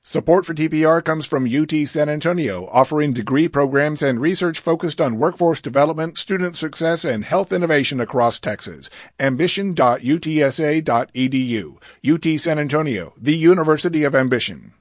Support for TPR comes from UT San Antonio, offering degree programs and research focused on workforce development, student success, and health innovation across Texas. Ambition.utsa.edu. UT San Antonio, the University of Ambition.